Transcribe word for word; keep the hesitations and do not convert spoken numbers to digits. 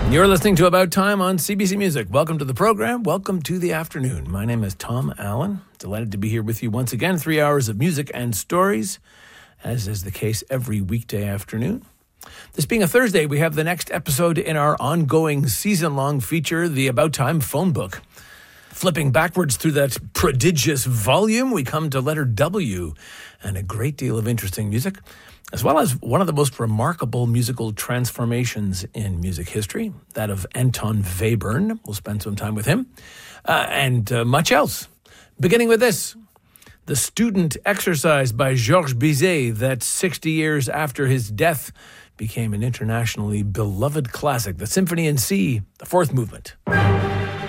You're listening to About Time on C B C Music. Welcome to the program. Welcome to the afternoon. My name is Tom Allen. Delighted to be here with you once again. Three hours of music and stories, as is the case every weekday afternoon. This being a Thursday, we have the next episode in our ongoing season-long feature, the About Time phone book. Flipping backwards through that prodigious volume, we come to letter W and a great deal of interesting music, as well as one of the most remarkable musical transformations in music history, that of Anton Webern. We'll spend some time with him, uh, and uh, much else. Beginning with this, the Student Exercise by Georges Bizet, that sixty years after his death became an internationally beloved classic, the Symphony in C, the fourth movement.